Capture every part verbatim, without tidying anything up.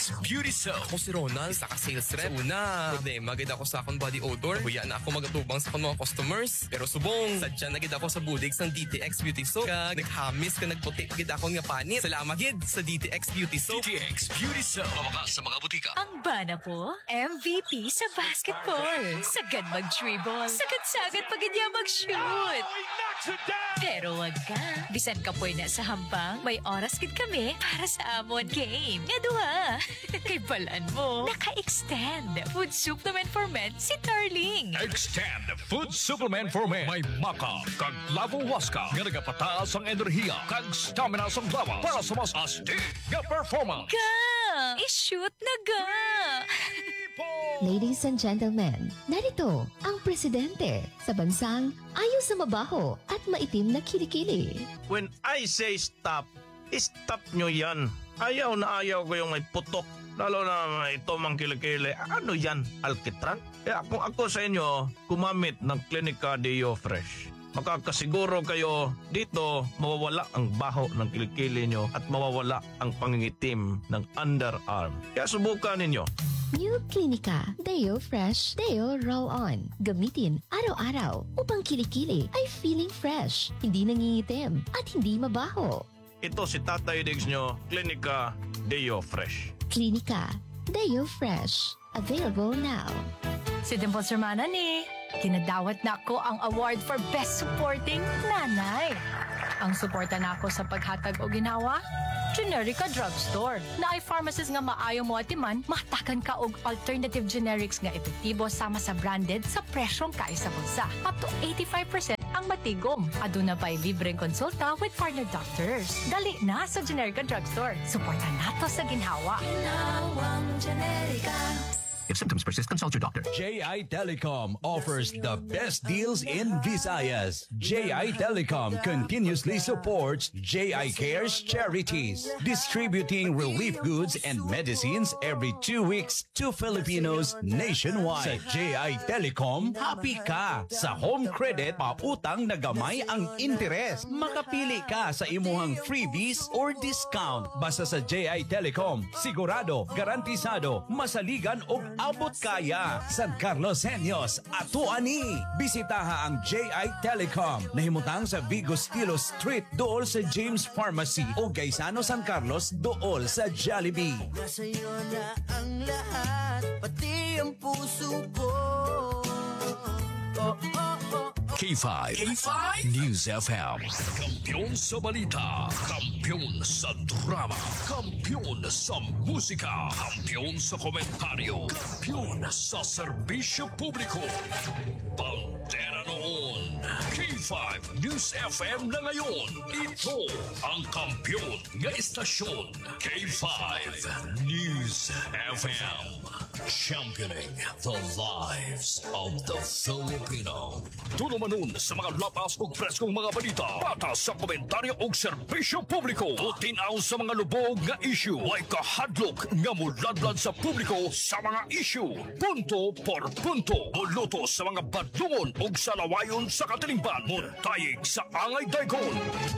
X Beauty Soap. Ako si Ronald, isa ka sales rep. Una, problema, magid ako sa akong body odor. Huya na ako magatubang sa akong mga customers. Pero subong, sadya na gid ako sa budig sang D T X Beauty Soap. Kag naghamis ka nagputi gid ako nga panit. Salamat gid sa D T X Beauty Soap. D T X Beauty Soap. Mawakas sa mga butika. Ang bana po, M V P sa basketball. Sagad mag-dribble. Sagad-sagad pag niya mag-shoot. Pero wag ka. Bisan ka po na sa hambang, may oras gid kami para sa amon game. Nga duha. Kay balan mo, naka-extend. Food supplement for men si Darling. Extend Food Supplement for Men. May maka, kag lavo waska. Nga nagapataas ang enerhiya, kag stamina sa lawa para sa mas astig nga performance. Ga! I-shoot na ga! Ladies and gentlemen, narito ang presidente sa bansang ayaw sa mabaho at maitim na kilikili. When I say stop, stop nyo yan. Ayaw na ayaw ko yung may putok. Lalo na ito mang kilikili. Ano yan? Alkitran? Kaya kung ako sa inyo, kumamit ng Clinica Deo Fresh. Makakasiguro kayo dito mawawala ang baho ng kilikili nyo at mawawala ang pangingitim ng underarm. Kaya subukan ninyo. New Clinica Deo Fresh Deo Roll-On. Gamitin araw-araw upang kilikili ay feeling fresh, hindi nangingitim at hindi mabaho. Ito si Tatay Diggs nyo, Clinica Deo Fresh. Clinica Deo Fresh. Available now. Si Dimple Sermana ni, kinadawat na ako ang award for Best Supporting Nanay. Ang suporta na ako sa paghatag o ginawa, Generica Drugstore. Na ay pharmacist nga maayo mo atiman, mahatakan ka og alternative generics nga epektibo sama sa branded sa presyong kaisa bulsa. Up to eighty-five percent ang matigom. Aduna pa'y libreng konsulta with partner doctors. Dali na sa Generica Drugstore. Suporta nato sa ginhawa. Ginhawang Generica. If symptoms persist, consult your doctor. J I Telecom offers the best deals in Visayas. J I Telecom continuously supports J I Cares charities, distributing relief goods and medicines every two weeks to Filipinos nationwide. Sa J I Telecom, happy ka! Sa home credit, pautang na gamay ang interes. Makapili ka sa imuhang freebies or discount. Basta sa J I Telecom, sigurado, garantisado, masaligan o abot kaya. San Carlos Senyos, ato ani. Bisitaha ang J I Telecom. Nahimutang sa Vigo Stilo Street dool sa James Pharmacy o Gaisano San Carlos dool sa Jollibee. Sa'yo na ang lahat, pati ang puso ko. Oh, oh, oh. K five. K five News F M. Kampiyon sa balita, kampiyon sa drama, kampiyon sa musika, kampiyon sa komentaryo, kampiyon sa serbisyo publiko. Pantera noon. K five News F M na ngayon. Ito ang kampiyon nga istasyon. K five News F M. Championing the lives of the Filipino. Tulumanon sa mga lapas o preskong mga balita. Patas sa komentaryo o serbisyo publiko. Tinaw sa mga lubog nga issue. Way kahadlok nga muladlad sa publiko sa mga issue. Punto por punto. Buluto sa mga badlungon o salawayon sa katilingban. Muntayig sa angay daykon.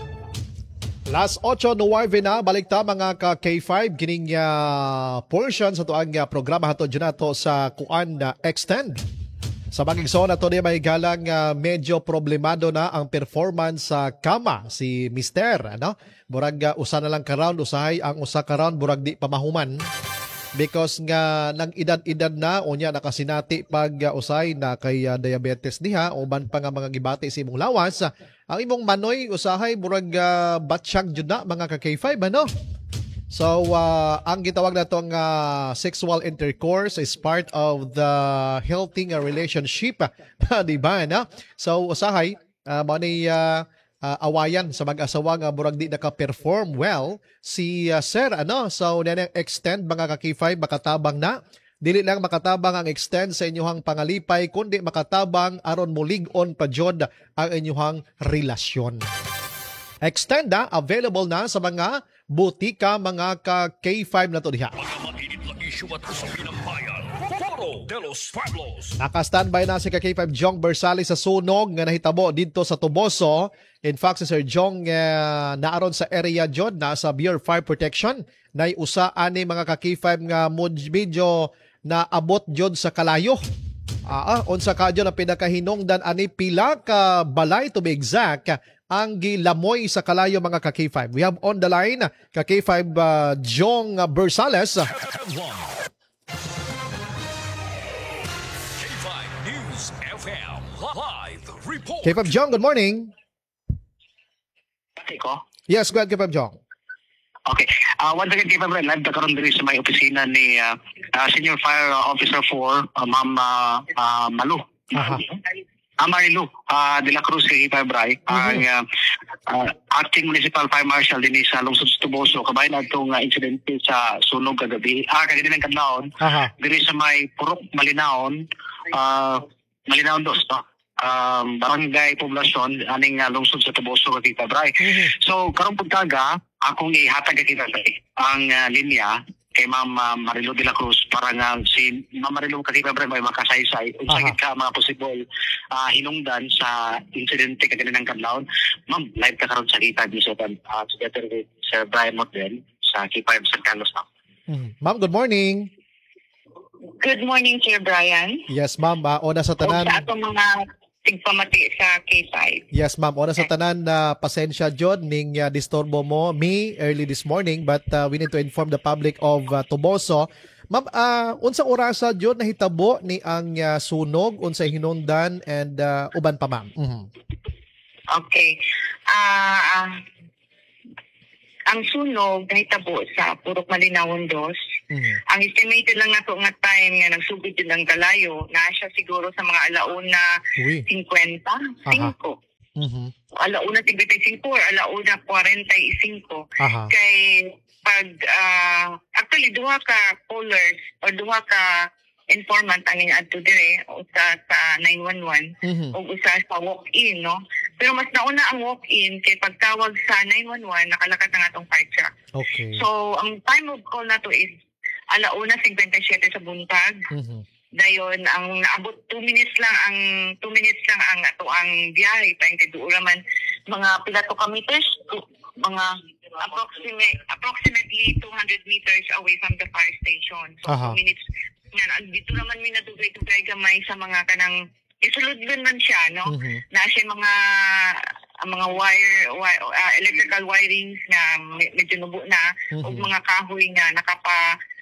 Last ocho nuwave na, balik ta mga ka K five, kining uh, portion sa tuang uh, programa hato dyan nato sa kuan na uh, extend. Sa baging so na to niya may galang uh, medyo problemado na ang performance sa kama si Mister. Ano? Burag uh, usa na lang ka-round, usahay ang usa ka-round, burag di pamahuman. Because nga nang edad-edad na, o niya nakasinati pag uh, usay na kay uh, diabetes diha, o ban pa nga mga gibati sa imong lawas, uh, ang imong manoy, usahay, burag uh, batsyag jud na mga ka K five, ano? So, uh, ang gitawag na itong uh, sexual intercourse is part of the healthy uh, relationship, di ba, ano? So, usahay, uh, mo ni uh, uh, awayan sa mag-asawa nga burag di naka-perform well si uh, Sir, ano? So, nanang extend mga ka K five, makatabang na. Dili lang makatabang ang extend sa inyuhang pangalipay, kundi makatabang aron mulig-on pa jud ang inyuhang relasyon. Extend na, available na sa mga butika, mga ka K five na to diha. Mga mainit na issue at usapin ng bayan. Foro Oro de los Pueblos. Naka-standby na si K five Jong Bersali sa sunog nga nahitabo dito sa Tuboso. In fact, si Sir Jong uh, naaron sa area jud na sa Bureau of Fire Protection. Nay usa ani mga ka K five nga medyo na abot jud sa kalayo. Ah, ah unsa kadyo na pinakahinungdan ani pila ka balay to be exact ang gilamoy sa kalayo mga ka K five. We have on the line ka K five uh, Jong Bersales. K five News F M live report. K five Jong, good morning. Okay ko? Yes, go ahead K five Jong. Okay. Uh, once again, K five Red, live na karoon din sa may opisina ni uh, uh, Senior Fire Officer four, uh, Ma'am uh, uh, Malu. Aha. Uh, Marilu uh, de la Cruz, K five Ray, ang uh, uh, Acting Municipal Fire Marshal din sa Lungsod sa Tuboso, kabayan na itong uh, incident sa sunog kagabi. Ah, kagabi ng kadlaon, din sa may Purok Malinaon, uh, Malinaon dos, no? Um, barangay poblasyon aning uh, lungsod sa Tuboso K five Ray. So karong pagkaga akong ihatag kay kita ang uh, linya kay Ma'am uh, Marilu de la Cruz para nga si Ma'am Marilu K five Ray may makasaysay ug sakit ka mga possible uh, hinungdan sa insidente kagabi ng kadlawon. Ma'am, live ka karon sa kita di sa uh, together with Sir Brian Motel sa K five San Carlos na. Mm-hmm. Ma'am, good morning. Good morning, Sir Brian. Yes, ma'am. Uh, una sa tanan. O sa atong mga tigpamati sa K five. Yes, ma'am. Una sa tanan na uh, pasensya jud ning uh, disturbo mo me early this morning, but uh, we need to inform the public of uh, Tuboso. Ma'am, uh, unsang orasa jud nahitabo ni ang uh, sunog, unsay hinungdan and uh, uban pa, ma'am? Mm-hmm. Okay. Ah, uh, uh, ang sunog nahitabo sa Purok Malinawon dos. Mm-hmm. Ang estimated lang nato nga time nga nagsugod yun ang kalayo, na siya siguro sa mga alauna fifty, five. Mm-hmm. Alauna fifty-five or alauna forty-five. Aha. Kay pag, uh, actually, duha ka callers or duha ka informant ang inaadto dire usa sa nine one one mm-hmm. o usa sa walk-in, no? Pero mas nauna ang walk-in kay pagtawag sa nine one one nakalakat ang atong fire truck. Okay. So, ang time of call nato is alauna fifty-seven sa buntag. Mm-hmm. Dayon ang naabot two minutes lang ang two minutes lang ang ato ang biyahe paing kay duura man mga pila to ka meters, mga approximate approximately two hundred meters away from the fire station. So, Aha. two minutes yan, dito naman may natugay-tugay gamay sa mga kanang isulod din man siya, no? Mm-hmm. Na siya mga ang mga wire, wire uh, electrical wirings na medyo nubo na mm-hmm. o mga kahoy nga nakapa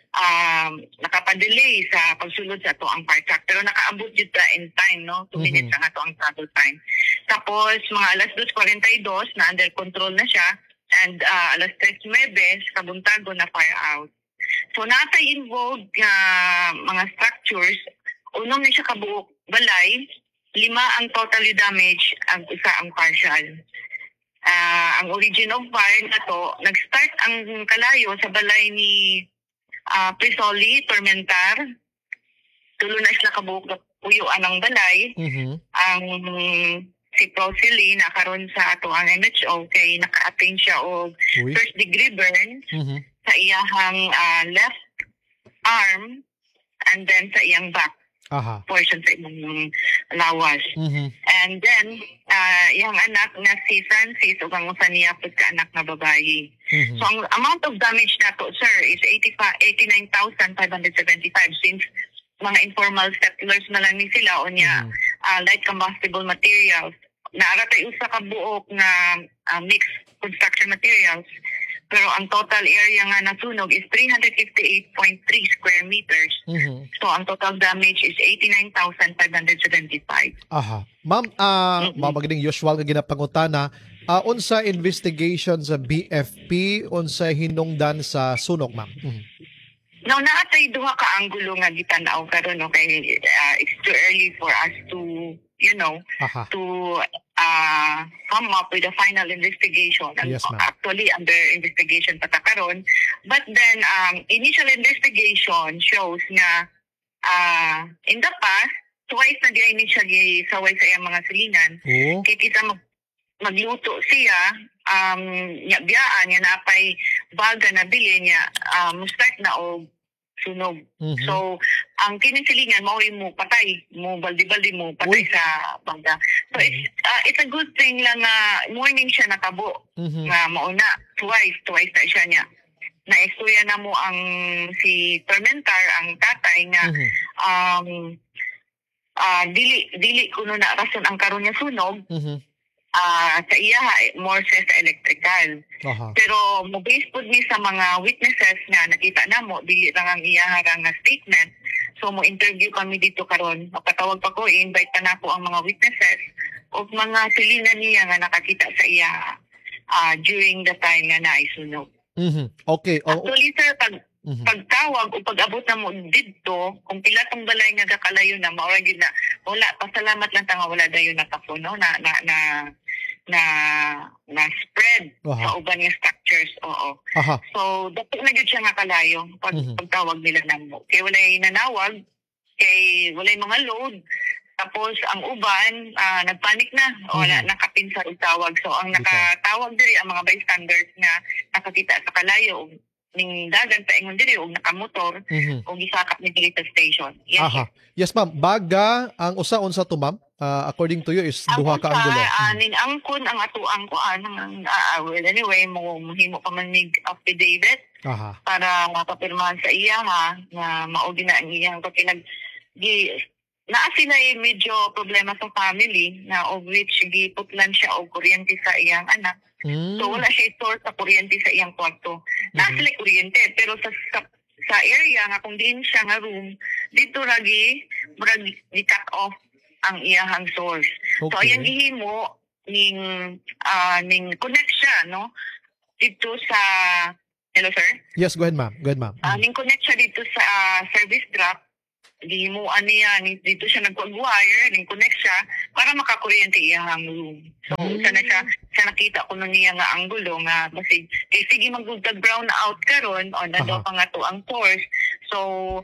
um, nakapa-delay sa pagsulod sa to ang fire truck. Pero nakaabot dito in time, no? two mm-hmm. minutes ang ato ang travel time. Tapos mga alas two forty-two na under control na siya and uh, alas three nueve kabuntago na fire out. So, natay involved nga uh, mga structures, unom na siya kabuok balay, lima ang totally damaged, ang isa ang partial. Uh, ang origin of fire na to, nag-start ang kalayo sa balay ni uh, Prisoli, Tormentar, tulo na sila kabuok na puyuan ng balay. Mm-hmm. Ang si Prosely na karon sa ato ang M H O kay naka-attain siya og first degree burns. Mm-hmm. Sa iyang uh, left arm and then sa iyang back Aha. portion sa iyang lawas. Mm-hmm. And then, uh, iyang anak na si Francis o ang usa niya pud ka anak na babae. Mm-hmm. So, ang amount of damage na to, sir, is eighty-nine thousand five hundred seventy-five since mga informal settlers na lang ni sila o niya mm-hmm. uh, light combustible materials. Naaratay usa ka buok na uh, mixed construction materials. Pero ang total area nga nasunog is three hundred fifty-eight point three square meters. Mm-hmm. So ang total damage is eighty-nine thousand five hundred seventy-five. Aha. Ma'am, uh, mm-hmm. mabagding usual nga ginapangutana, uh, unsa investigation sa B F P, unsa hinungdan sa sunog, ma'am? Mm-hmm. No, naatay duha ka anggulo nga gitanaw karon, no, kay uh, it's too early for us to, you know, Aha. to uh, come up with a final investigation. And Yes, ma'am. actually, under investigation pa ta karon. But then, um, initial investigation shows na uh, in the past, twice na di ay siya gisaway sa iyang mga silingan. Oh. Kaya kita mag magluto siya, um, niya biyaan, niya napay baga na bili niya, um, start na og sunog. Mhm. So, ang kinisilingan, mao mo patay, mo baldi-baldi mo patay Uy. sa bangga. So, it's, uh, it's a good thing lang nga morning siya nakabo. Mhm. Nga mauna, twice, twice na siya niya. Naistorya na mo ang si Tormentar, ang tatay nga, Mhm. um, ah dili, dili kuno na rason ang karon niya sunog, Mhm. ah sa iya, eh, more sa sa electrical. Aha. Pero mo based pod ni sa mga witnesses nga nakita namo dili lang ang iya nga statement. So mo interview kami dito karon. Makatawag pa ko, i-invite pa nako ang mga witnesses o mga silingan niya nga nakakita sa iya ah during the time nga naisunog. Mhm. Okay. Oh, Actually sir, pag mhm. pagtawag o pag-abot na mo dito, kung pila tong balay nga gakalayo na maura gyud na wala, pasalamat lang ta nga wala dayon nakapuno na na na na na spread Aha. sa uban nga structures. Oo. Aha. So, dapat na gyud siya nga kalayo pag Mhm. pagtawag nila namo. Kay walay nanawag, kay walay mga load. Tapos ang uban ah, nagpanik na, wala Mhm. nakapinsar og tawag. So ang Bitaw. nakatawag diri ang mga bystanders nga nakakita sa kalayo og ning dagan pa ingon diri og nakamotor Mhm. og gisakap ni diri sa station. Yes. Aha. Yes, ma'am. Baga ang usa unsa to, ma'am? Ah, according to you is Ang duha ka usa, anggulo. ah, Mhm. ning angkon ang atuang ko ang uh, well anyway mo mohimo pa man mig affidavit Aha. para mapapirmahan sa iya ha nga mao din na ang iyang pag pinag gi naa sila eh, medyo problema sa family na of which giputlan siya og kuryente sa iyang anak. Mm. So wala siya source sa kuryente sa iyang kwarto. Naa Mhm. sila kuryente pero sa, sa sa area nga kung diin siya nga room dito ragi murag gi-cut off ang iyahang source. So Okay. ayan gihimo ning ah ning connect siya no dito sa hello sir. Yes, go ahead, ma'am. Go ahead, ma'am. Ah, ning connect siya dito sa ah, service drop. Gihimuan niya, ni- dito siya nagpag-wire, ning connect siya para makakuryente iyahang room. So, Mm. sa na siya, sa nakita ko nun niya nga anggulo nga, basig, eh, sige magdugtag brown out karon o na daw Aha. pa nga to ang source. So,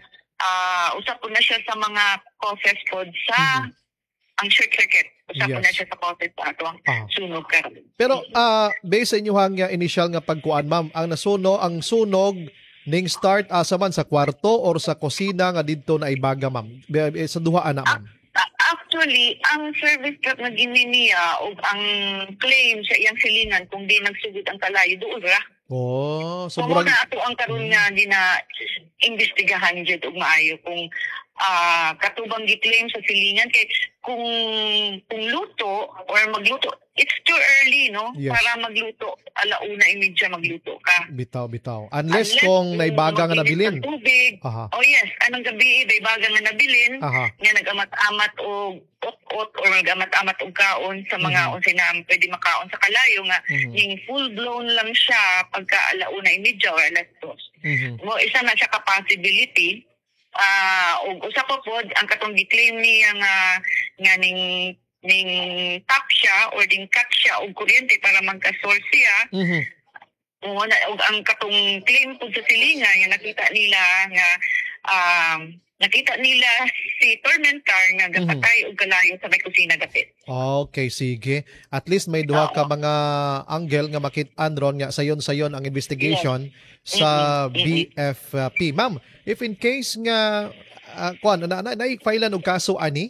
ah usap ko na siya sa mga causes pod sa Mhm. ang short circuit. Usap ko Yes. na siya sa causes sa ato ang Ah. sunog karon. Pero ah based sa inyong uh, initial nga pagkuan, ma'am, ang nasuno, ang sunog ning start asa man sa kwarto or sa kusina nga didto na ibaga, ma'am. Be- be- Sa duha ana, ma'am. A- Actually, ang service truck na gininiya o ang claim sa iyang silingan kung di nagsugod ang kalayo, doon ra. Oh, so So, muna murag ato ang karon nga gina investigahan jud og maayo kung ah katubang gi-claim sa silingan kay kung kung luto or magluto, it's too early no Yes. para magluto alauna imedya magluto ka. bitaw bitaw. Unless, kung naibaga nga nabilin. maglinis ng tubig. Aha. Oh yes, anong gabi naibaga nga nabilin Aha. nga nag-amat-amat og ot-ot or nag-amat-amat og kaon sa mga Mhm. unsay na pwede makaon sa kalayo nga Mhm. ning full blown lang siya pagka alauna imedya or alas dos. Mhm. Mo isa na siya ka possibility. Ah, ug usa pa pod ang katong gi-claim niya nga nga ning ning tap siya or ding cut siya og kuryente para magka-source siya. Mhm. O na og ang katong claim pod sa silingan nga nakita nila nga um nakita nila si Tormentar nga gapatay og kalayo sa may kusina dapit. Okay, sige. At least may duha ka mga angle nga makit-an ron nga sayon-sayon ang investigation sa Mhm, mhm. B F P. Ma'am, if in case nga uh, kuan na na na-filean og kaso ani?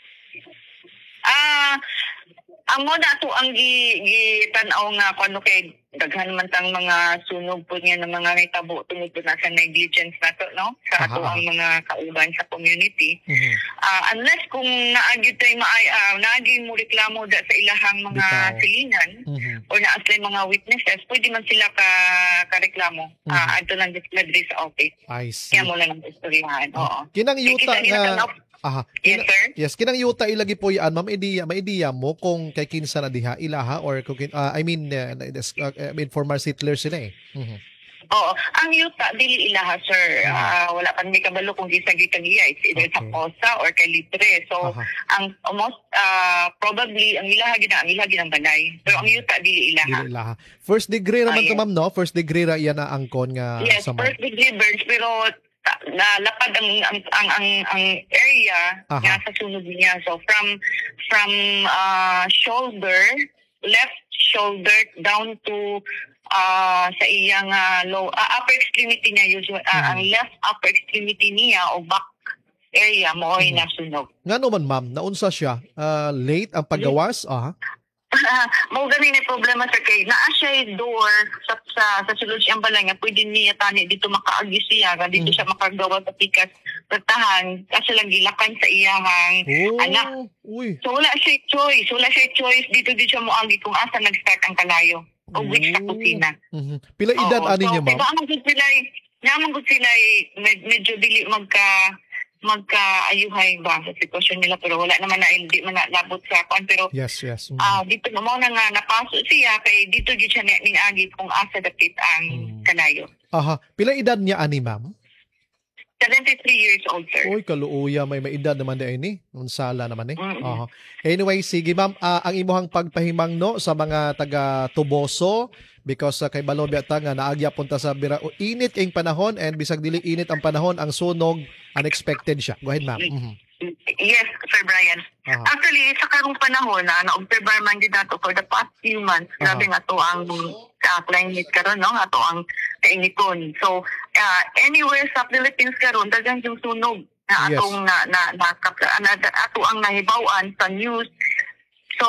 Ah, ang mo na to ang gi, gi tan-aw nga kuno kay daghan man tang mga sunog po niya ng mga nitabo tungod po na sa negligence na to, no? Sa ato Aha, ang mga kauban sa community. Mhm. Ah, unless kung naagi tay maay uh, naagi mo reklamo da sa ilahang mga Bitaw. silingan Mhm. or naa sila mga witnesses, pwede man sila ka kareklamo. Mhm. Ah, adto lang sila diri sa office. I see. Kaya mo lang ang istoryahan. Oo. Kinang yuta Kikita nila nga ka na- aha. Yes, Kina- sir? Yes, kinang yuta ilagi po yan, ma'am, ideya, maidiya mo kung kay kinsa na diha ilaha or kung kin- ah, I mean uh, uh, I mean former settler sila eh. Mhm. Oo. Ang yuta, dili ilaha, sir. Mhm. Ah, wala pa may kabalo kung gisagi kagiya. It's either sa Okay. posa or kay libre. So, Aha. ang almost, ah, probably, ang ilaha gina, ang ilaha ginang balay. Pero ang yuta, dili ilaha. Dili ilaha. First degree naman Ah, to, yes. ma'am, no? First degree ra yan na angkon nga Yes, sa first degree burns, pero ta- nalapad ang ang ang ang, ang area Aha. nga sa sunog niya. So from from uh, shoulder, left shoulder down to ah, sa iyang ah, low ah, upper extremity niya usually ah, ang left upper extremity niya o back area mo ay nasunog. Ngano man ma'am, naunsa siya? Ah, late ang paggawas? Ah. Mao gani ni problema sa kay naa siya door sa sa, sa sulod siyang balay nga pwede niya tani dito makaagi siya nga dito siya makagawa sa pikas pertahan kasi lang gilakan sa iyahang Oh, anak. uy. So wala siya choice, wala siya choice dito di siya moagi kung asa nag-start ang kalayo o which sa kusina. Mhm. Pila edad Oo, ani so, niya ma'am? Diba ang good sila naman good sila med- medyo dili magka magkaayuhay ba sa sitwasyon nila pero wala naman na hindi man nalabot sa kwan pero Yes, yes. Mhm. ah dito na mo na nga napaso siya kay dito gid siya ni- ning-agi kung asa dapit ang kalayo. Aha. Pila edad niya ani ma'am? seventy-three years old, sir. Oy, kaluuya may maedad naman din ini. Unsala naman eh. Mm-mm. Aha. Anyway, sige ma'am, ah, ang imuhang pagpahimang no sa mga taga Tuboso because uh, kay Balobi ata nga naagya punta sa bira o, init kayong panahon and bisag dili init ang panahon ang sunog unexpected siya. Go ahead ma'am. Mhm. Yes, Sir Brian. Aha. Actually, sa karong panahon na na-observe man din nato for the past few months, Aha. grabe nga to ang uh, climate karon no, nga to ang kainiton. So, uh, anywhere sa Philippines karon daghang yung sunog na Yes. atong na na, na, na, na ato ang nahibaw-an sa news. So,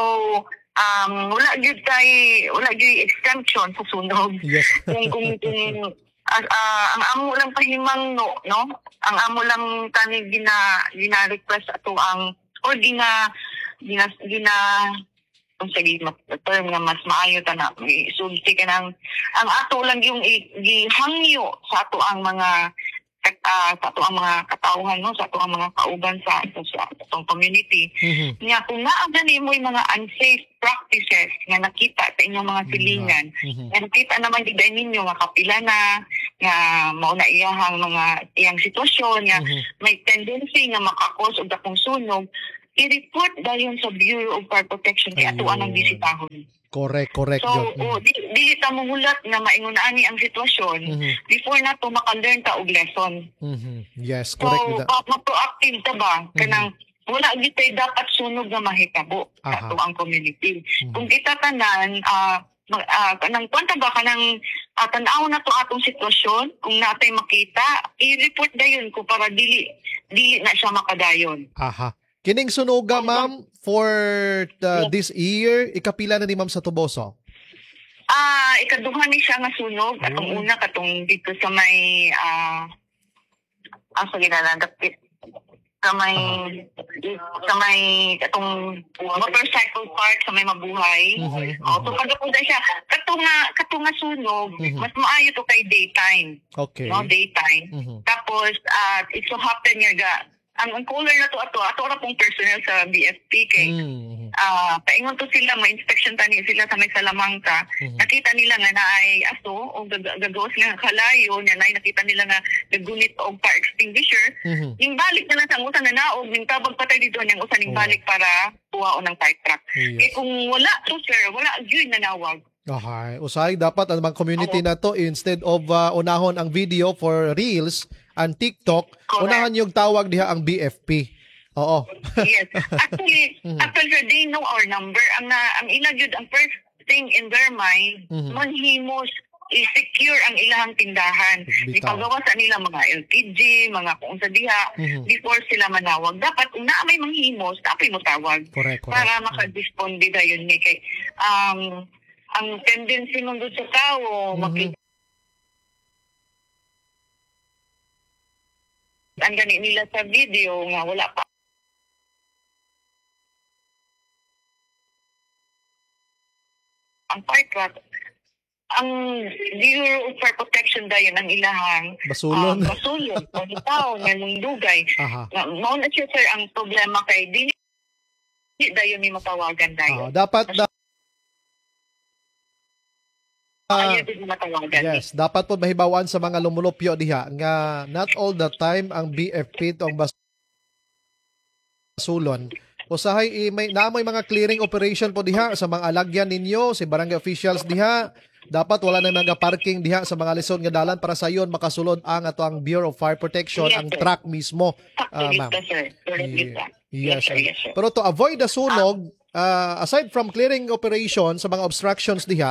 um wala gyud kay wala gyud exemption sa sunog. Yes. kung kung kung ah, ah, ang amo lang pahimang no no ang amo lang tani gina gina request ato ang or gina gina gina kung sige term nga mas maayo ta na isulti ka ng ang ato lang yung i- gihangyo sa ato ang mga uh, sa ato ang mga katawhan no sa ato ang mga kauban sa sa, sa atong community Mhm. nga kung naa gani mo yung mga unsafe practices nga nakita sa inyong mga silingan Mhm. nga nakita naman gid ninyo nga kapila na nga mao na iyahang mga iyang sitwasyon nga Mhm. may tendency nga makakos og dakong sunog i-report dayon sa Bureau of Fire Protection kay ato ang Ayun. bisitahon. Correct, correct. So, Jud. oh, di, dili ta muhulat na maingon ani ang sitwasyon Mhm. before na to maka-learn ta og lesson. Mhm. Yes, So, correct with that. uh, ma-proactive ta ba kanang wala gid tay dapat sunog nga mahitabo sa Aha. ato ang community. Mhm. Kung kita tanan ah mag- ah, kanang kwanta ba kanang uh, tan-aw na to atong sitwasyon kung natay makita i-report dayon ko para dili dili na siya makadayon. Aha. Kining sunoga ma'am for the, this year, ikapila na ni ma'am sa Tuboso. Ah, ikaduha ni siya nga sunog atong Mm. una katong dito sa may ah uh, asa ginadapit sa may sa may katong motorcycle park sa may Mabuhay. Mhm, Oh, so kada po siya kato nga kato nga sunog Mhm. mas maayo to kay daytime. Okay. No, daytime. Mhm. Tapos uh, it so happen nga ga ang, ang caller na to ato ato ra pong personnel sa B F P kay Mhm. ah paingon to sila mo inspection tani sila sa may Salamangka. Mhm. Nakita nila nga naay aso o gag- gagawas nga kalayo nya nay nakita nila nga nagunit og fire extinguisher. Mhm. Ning balik na lang sa usa na naog ning tabag patay dito niyang usa ning Oh. balik para tuwaon ng fire truck. Kay Yes. kung wala to sir, wala gyud nanawag. Okay. Usay, dapat ang mga community na to, instead of uh, unahon ang video for Reels and TikTok, Correct. unahan yung tawag diha ang B F P. Oo. Yes. Actually, Mhm. actually sir, they know our number. Ang na ang ila gyud ang first thing in their mind, Mhm. manhimos i-secure ang ilahang tindahan. Bitaw. Ipagawa sa nila mga L P G, mga kung sa diha, Mhm. before sila manawag. Dapat kung naa may manghimos, dapat mo tawag. Correct, correct. Para makadisponde dayon ni kay um ang tendency mong doon sa tao, Mhm. makita ang gani nila sa video nga wala pa ang fire truck ang Bureau of Fire Protection dayon ang ilahang Basulon. ah, basulon pagitaw nga nung dugay Aha. nga mao na siya sir ang problema kay dili di dayon ni matawagan Ah, dayon dapat da- Ah, ayaw din matawagan yes, dapat po mahibawan sa mga lumulupyo diha nga not all the time ang B F P tong basulon. Usahay i may naamoy mga clearing operation po diha sa mga alagyan ninyo, si barangay officials diha. Dapat wala na mga parking diha sa mga lisod nga dalan para sa yon makasulod ang ato ang Bureau of Fire Protection, Yes, ang sir. truck mismo. Sakto Ah, ma'am. dito sir correct Ye- dito Yes, sir sir. yes sir Pero to avoid the sunog, ah, aside from clearing operation sa mga obstructions diha,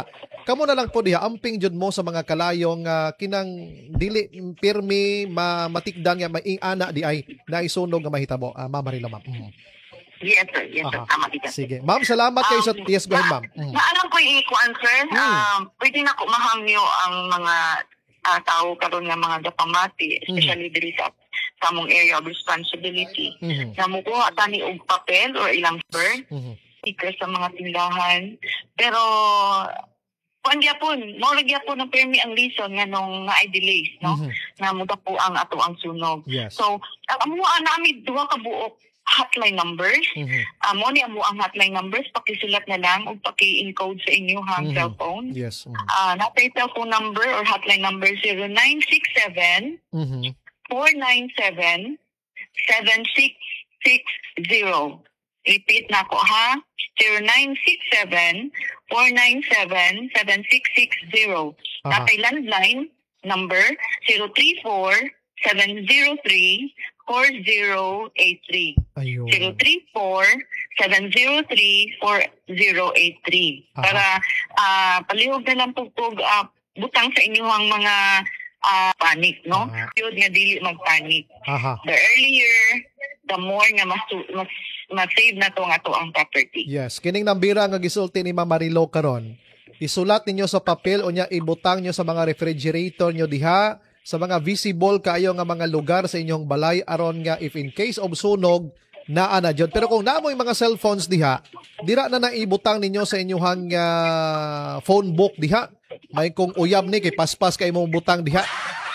kamo na lang po diha amping jud mo sa mga kalayong uh, kinang dili pirmi ma matikdan nga maiana di ay naisunog nga mahitabo. Uh, Ma'am Marilo, ma'am. Mm. Yes, sir. Yes, sir. Aha. Tama kita. Sige. Ma'am, salamat kayo sa Um, yes, go ahead, na- ma'am. Mm. Na alam ko i-kuan, sir. Hmm. Um, pwede na ko mahangyo ang mga ah, tao karon nga mga gapamati, especially diri sa sa among area of responsibility. Mhm. Na mukuha tani og papel or ilang paper, Mhm. sticker sa mga tindahan. Pero kuan gyapon, mo ra gyapon ng permi ang reason nga nung nga ay delays, no? Mhm. Na muda po ang ato ang sunog. Yes. So, ang amo namin duha ka buok hotline numbers. Mhm. Amo ni amo ang hotline numbers, pakisulat na lang o paki-encode sa inyong Mhm. cellphone. Yes. Mhm. Ah, natay cellphone number or hotline number zero nine six seven Mhm. four nine seven seven six six zero. Repeat na ko ha. zero nine six seven four nine seven seven six six zero. Aha. Natay landline number zero three four seven zero three four zero eight three. Ayun. zero three four seven zero three four zero eight three. Aha. Para ah, palihog na lang pugpog ah, butang sa inyong mga ah, panic, no? Aha. Yun nga dili magpanic. Aha. The earlier, the more nga mas, mas, mas-save na to nga to ang property. Yes, kining nambira nga gisulti ni Ma'am Marilo karon. Isulat ninyo sa papel o nya ibutang nyo sa mga refrigerator nyo diha, sa mga visible kaayo nga mga lugar sa inyong balay aron nga if in case of sunog naa na jud. Pero kung namoy mga cellphones diha, dira na naibutang ninyo sa inyong uh, phone book diha. May kung uyab ni kay paspas kay imong butang diha.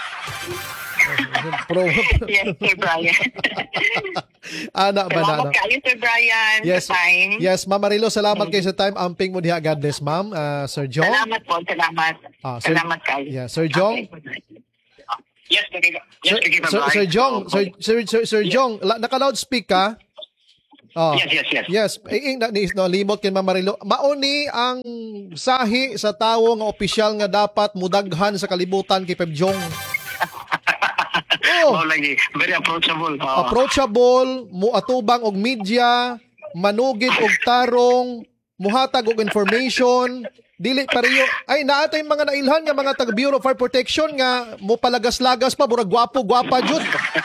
Pro. Yes, Sir Brian. Ana ba na? Salamat kayo, Sir Brian, Yes. sa time. Yes, Ma'am Marilo, salamat kayo sa time. Amping mo diha. God bless, ma'am. Uh, Sir Jong. Salamat po, salamat. Ah, Sir- salamat kayo. Yeah, Sir Jong. Okay. Yes, Sir, yes, Sir, sige, Sir, bye-bye. Sir Jong, Sir, Sir, Sir, Sir Jong, la- naka-loudspeak ka? Oh. Yes, yes, yes. Yes, eh, eh, na, ni- no, limot kin Ma'am Marilo. Mauni ang sahi sa tawo nga opisyal nga dapat mudaghan sa kalibutan kay Pep Jong. Oh, Oh, lagi. Very approachable. Oo. approachable, muatubang og media, manugid og tarong, muhatag og information, dili pareho. Ay naatay mga nailhan nga mga taga Bureau of Fire Protection nga mo palagas-lagas pa burag gwapo gwapa jud.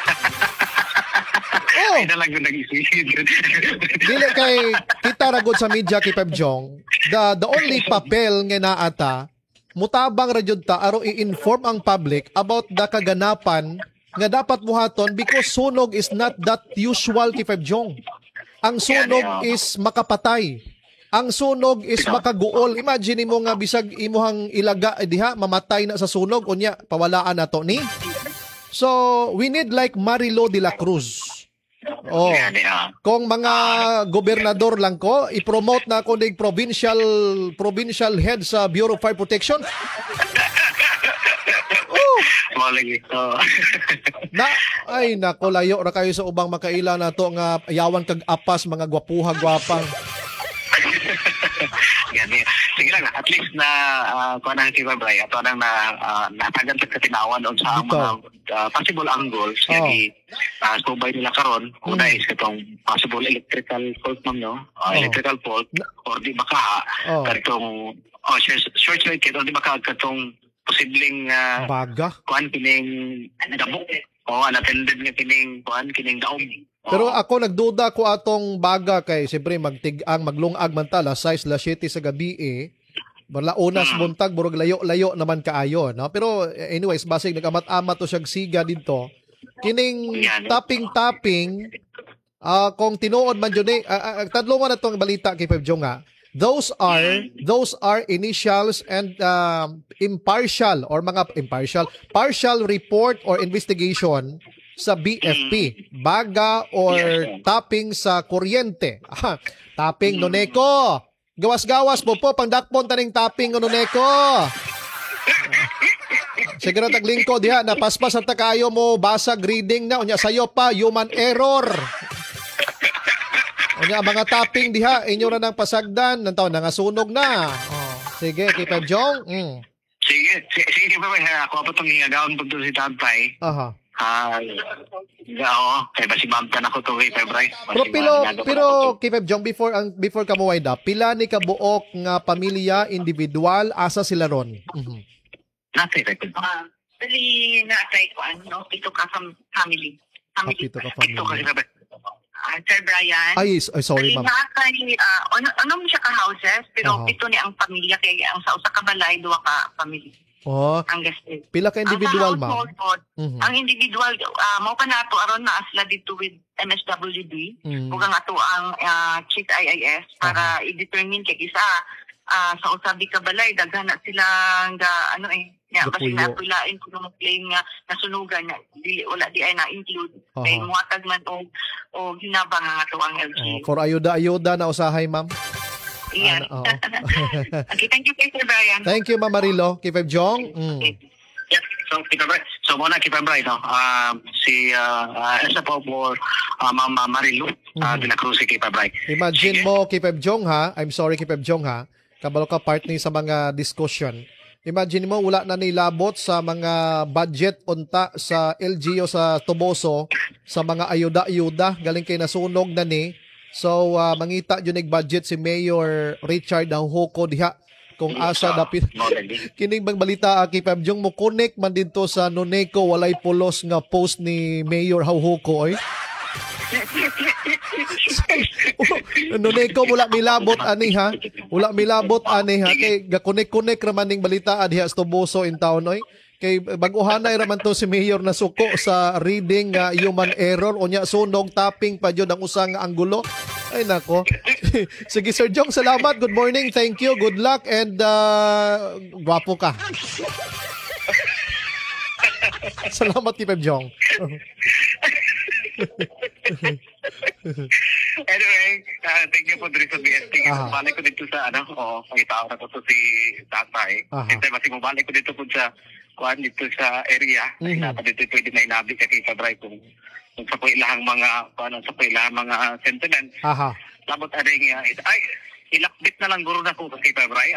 Oh, Ay, talaga nag-isip. dili kay kita ra gud sa media kay Pep Jong. The the only papel nga naata mutabang ra jud ta aron i-inform ang public about the kaganapan nga dapat buhaton because sunog is not that usual kay Pep Jong. Ang sunog is makapatay. Ang sunog is makaguol. Imagine mo nga bisag imuhang ilaga eh, diha mamatay na sa sunog unya pawalaan na to ni. So we need like Marilo de la Cruz. Oh. Yan, yan. Kung mga gobernador lang ko, i-promote na ako ng provincial provincial head sa Bureau of Fire Protection. Oh, Oh, lagi. Oo. na ay nako layo ra kayo sa ubang makaila na to nga yawan kag apas mga gwapuha gwapang. Yan, yan. Sige lang, at least na uh, kung anong si Babray, at anong na uh, natagan sa katinawan o sa Dito. mga uh, possible angles Oh. nga di uh, subay nila karon. Una Mm. is katong possible electrical fault ma'am, no? Uh, Oh. Electrical fault or di baka Oh. katong oh, short, short circuit or di baka katong posibleng uh, Baga. kuan kining dabok o unattended nga kining kuan kining daog. Pero Oo. ako nagduda ko atong baga kay siyempre magtig-ang maglungag man ta alas sais alas siyete sa gabi eh. Wala unas buntag burog layo-layo naman kaayo no. Pero anyways basig nagamat-amat to siyang siga dito. Kining tapping-tapping ah kung tinuod man jud eh uh, uh, tadlongan na tong balita kay Pep Jong nga. Those are those are initials and um, impartial or mga impartial partial report or investigation sa B F P, baga or tapping sa kuryente. Ah, tapping noneko. Gawas-gawas po po pangdakpon taning tapping noneko. Siguro taglingko diha napaspas at kayo mo basag reading na unya sayo pa human error. Unya mga tapping diha inyo ra nang pasagdan nantaw nangasunog na. Oh, sige kay Pep Jong. Mm. Sige, sige, sige pa ba ako pa tong hingagaon pagto si Tatay. Aha. Ah, Oo, kaya ba si Ma'am Tan ako to kay Febray. Pero pero pero Kipeb Jong before ang before ka mo wind up, pila ni kabuok nga pamilya individual asa sila ron? Mhm. Nasa record. Ah, Bali na try ko ano, pito ka fam- family. Family. Ah, pito ka Ito family. kasi Febray. Ah, Sir Brian. Ay, s- ay sorry Bali ma'am. na kay uh, ano, ano mo siya ka houses pero Aha. pito ni ang pamilya kay ang sa usa ka balay duha ka family. Oh, Ang guest list. pila ka individual Ang sa ma'am? household po, Mhm. ang individual uh, mao pa nato aron na asla dito with M S W D Mhm. ug ang ato ang uh, chief I I S para i-determine kay isa ah, sa usabi ka balay daghan na sila nga ano eh ya Gapuyo. kasi natulain ko mo claim nga nasunugan nga dili wala di ay na include Aha. kay muhatag man og og hinabang ang ato ang L Oh, G. for ayuda ayuda na usahay ma'am. Iyan. Ano, oo. Okay, thank you kay Sir Brian. Thank you Ma'am Marilo, Kipeb Jong. Mm. Yes, so Kay Febray. So muna kay Febray, no? Um, si uh, uh, isa po for uh, Ma'am Marilu, uh, de la Cruz kay Febray. Imagine mo Kipeb Jong ha, I'm sorry Kipeb Jong ha, kabalo ka part ni sa mga discussion. Imagine mo wala na nilabot sa mga budget unta sa L G U sa Toboso sa mga ayuda-ayuda galing kay nasunog na ni. So uh, mangita jud nig budget si Mayor Richard Nahuko diha kung asa dapit kining bang balita uh, Kipeb Jong mo connect man dito sa Noneco walay pulos nga post ni Mayor Nahuko oy. Noneco wala milabot ani ha. Wala milabot ani ha kay gakunik-kunik ra man ning balita diha sa Toboso in town oy. Kay bag-uhanay ra man to si Mayor na suko sa reading nga human error unya sunog tapping pa jud ang usang anggulo. Ay nako. Sige Sir Jong, salamat. Good morning. Thank you. Good luck and uh, gwapo ka. Salamat Kipeb Jong. Anyway, uh, thank you po diri sa B S T. Aha. Balik ko dito sa ano, oh, pangitao na to to si Tatay. Aha. Kasi mas balik ko dito po sa kuan dito sa area. Mhm. Mm-hmm. Dapat dito pwede na inabi ka kay Febray kung kung sa po ilahang mga kuan sa po ilahang mga sentiments. Aha. Labot aday nga ay ilakbit na lang guro na ko kay Febray.